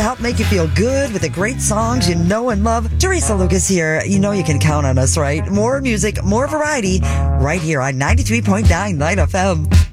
help make you feel good with the great songs you know and love. Teresa Lucas here. You know you can count on us, right? More music, more variety, right here on 93.9 Light FM.